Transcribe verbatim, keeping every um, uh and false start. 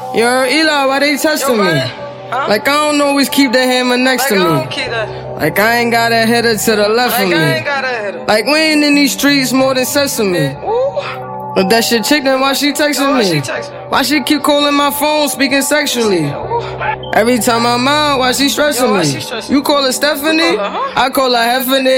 Yo, Eli, why they testing Yo, me? Huh? Like I don't always keep the hammer next like to I me. don't keep that. Like I ain't got a header to the left Like of me. I ain't got a header. Like we ain't in these streets more than sesame. Ooh. But that shit chick, then why she texting Yo, why me? she text me? Why she keep calling my phone, speaking sexually? Ooh. Every time I'm out, why she stressing Yo, why me? she stressing You call her Stephanie? You call her, huh? I call her Heffany.